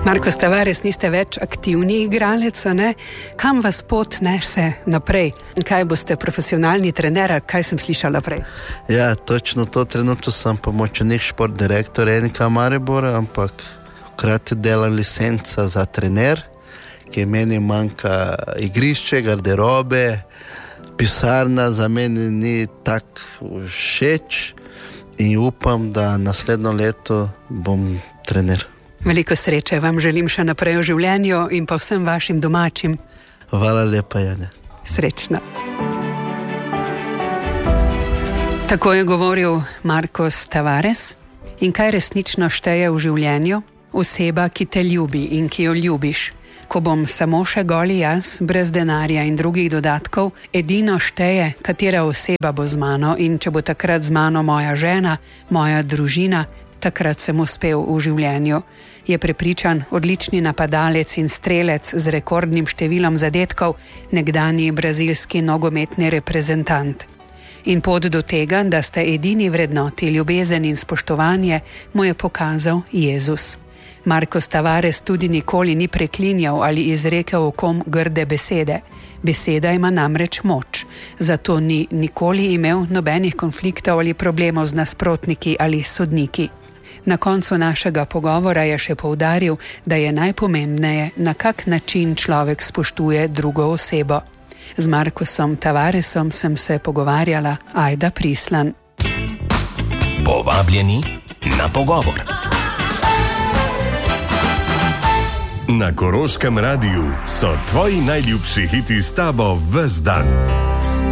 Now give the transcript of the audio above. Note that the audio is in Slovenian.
Marcos Tavares, niste več aktivni igralec, ne? Kam vas pot nese naprej? Kaj boste profesionalni trener, kaj sem slišala prej? Ja, točno to. Trenutno sem pomočnik športdirektor NK Maribora, ampak hkrati delam licenca za trener, ki meni manjka igrišče, garderobe, pisarna za meni ni tako všeč in upam, da naslednjo leto bom trener. Veliko sreče vam želim še naprej v življenju in pa vsem vašim domačim. Hvala lepa, Jane. Srečno. Tako je govoril Marcos Tavares. In kaj resnično šteje v življenju? Oseba, ki te ljubi in ki jo ljubiš. Ko bom samo še goli jaz, brez denarja in drugih dodatkov, edino šteje, katera oseba bo z mano, in če bo takrat z mano moja žena, moja družina, takrat sem uspel v življenju. Je prepričan odlični napadalec in strelec z rekordnim številom zadetkov, nekdanji brazilski nogometni reprezentant. In pot do tega, da sta edini vrednoti ljubezen in spoštovanje, mu je pokazal Jezus. Marcos Tavares tudi nikoli ni preklinjal ali izrekel o kom grde besede. Beseda ima namreč moč, zato ni nikoli imel nobenih konfliktov ali problemov z nasprotniki ali sodniki. Na koncu našega pogovora je še poudaril, da je najpomembneje, na kak način človek spoštuje drugo osebo. Z Marcosom Tavaresom sem se pogovarjala Ajda Prislan. Povabljeni na pogovor. Na Koroškem radiju so tvoji najljubši hiti s tabo ves dan.